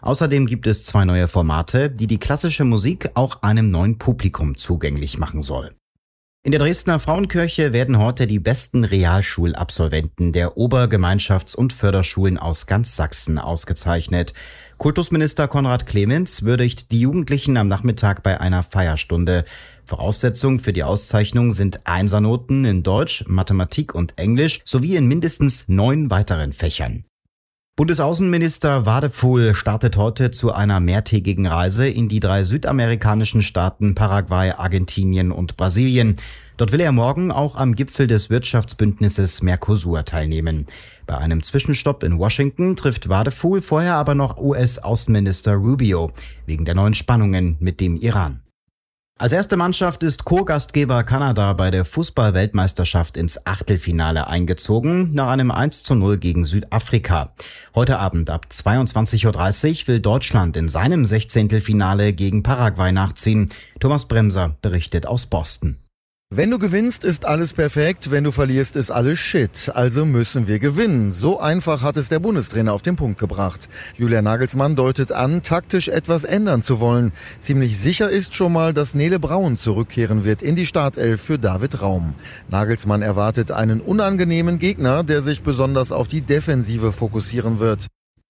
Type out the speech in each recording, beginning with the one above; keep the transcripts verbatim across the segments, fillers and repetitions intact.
Außerdem gibt es zwei neue Formate, die die klassische Musik auch einem neuen Publikum zugänglich machen soll. In der Dresdner Frauenkirche werden heute die besten Realschulabsolventen der Obergemeinschafts- und Förderschulen aus ganz Sachsen ausgezeichnet. Kultusminister Konrad Clemens würdigt die Jugendlichen am Nachmittag bei einer Feierstunde. Voraussetzung für die Auszeichnung sind Einsernoten in Deutsch, Mathematik und Englisch sowie in mindestens neun weiteren Fächern. Bundesaußenminister Wadefuhl startet heute zu einer mehrtägigen Reise in die drei südamerikanischen Staaten Paraguay, Argentinien und Brasilien. Dort will er morgen auch am Gipfel des Wirtschaftsbündnisses Mercosur teilnehmen. Bei einem Zwischenstopp in Washington trifft Wadefuhl vorher aber noch U S-Außenminister Rubio wegen der neuen Spannungen mit dem Iran. Als erste Mannschaft ist Co-Gastgeber Kanada bei der Fußball-Weltmeisterschaft ins Achtelfinale eingezogen, nach einem eins zu null gegen Südafrika. Heute Abend ab zweiundzwanzig Uhr dreißig will Deutschland in seinem Sechzehntelfinale gegen Paraguay nachziehen. Thomas Bremser berichtet aus Boston. Wenn du gewinnst, ist alles perfekt, wenn du verlierst, ist alles Shit. Also müssen wir gewinnen. So einfach hat es der Bundestrainer auf den Punkt gebracht. Julian Nagelsmann deutet an, taktisch etwas ändern zu wollen. Ziemlich sicher ist schon mal, dass Nele Braun zurückkehren wird in die Startelf für David Raum. Nagelsmann erwartet einen unangenehmen Gegner, der sich besonders auf die Defensive fokussieren wird.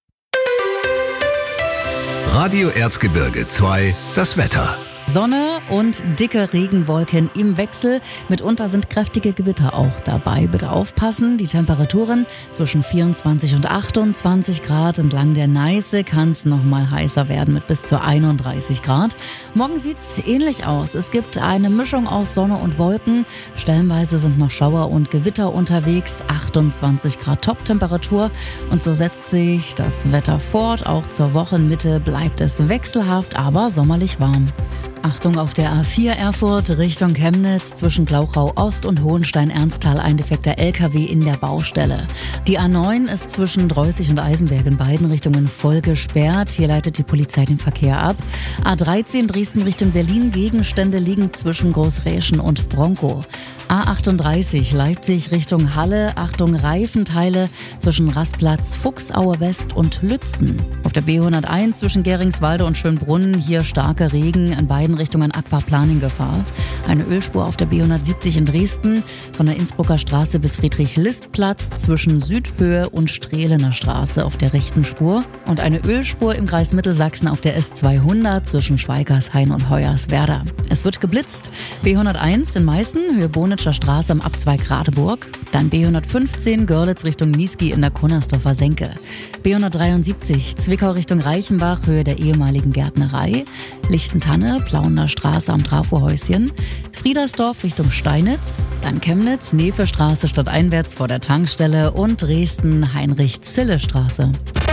Radio Erzgebirge zwei, das Wetter. Sonne und dicke Regenwolken im Wechsel. Mitunter sind kräftige Gewitter auch dabei. Bitte aufpassen. Die Temperaturen zwischen vierundzwanzig und achtundzwanzig Grad. Entlang der Neiße kann es noch mal heißer werden mit bis zu einunddreißig Grad. Morgen sieht's ähnlich aus. Es gibt eine Mischung aus Sonne und Wolken. Stellenweise sind noch Schauer und Gewitter unterwegs. achtundzwanzig Grad Top-Temperatur. Und so setzt sich das Wetter fort. Auch zur Wochenmitte bleibt es wechselhaft, aber sommerlich warm. Achtung auf der A vier Erfurt Richtung Chemnitz, zwischen Glauchau Ost und Hohenstein-Ernsthal ein defekter L K W in der Baustelle. Die A neun ist zwischen Dreußig und Eisenberg in beiden Richtungen voll gesperrt. Hier leitet die Polizei den Verkehr ab. A dreizehn Dresden Richtung Berlin, Gegenstände liegen zwischen Großräschen und Bronkow. A achtunddreißig Leipzig Richtung Halle, Achtung Reifenteile zwischen Rastplatz, Fuchsaue West und Lützen. Auf der B hunderteins zwischen Geringswalde und Schönbrunn, hier starker Regen, in beiden Richtungen Aquaplaning-Gefahr. Eine Ölspur auf der B hundertsiebzig in Dresden, von der Innsbrucker Straße bis Friedrich-List-Platz zwischen Südhöhe und Strehlener Straße auf der rechten Spur. Und eine Ölspur im Kreis Mittelsachsen auf der S zweihundert zwischen Schweigershain und Hoyerswerda. Es wird geblitzt. B hunderteins in Meißen, Höhe Bonitscher Straße am Abzweig Radeburg. Dann B hundertfünfzehn Görlitz Richtung Niesky in der Kunnersdorfer Senke. B hundertdreiundsiebzig Zwickau Richtung Reichenbach, Höhe der ehemaligen Gärtnerei. Lichtentanne, Plauener Straße am Trafohäuschen. Friedersdorf Richtung Steinitz. Dann Chemnitz, Nevestraße stadteinwärts vor der Tankstelle und Dresden Heinrich-Zille-Straße.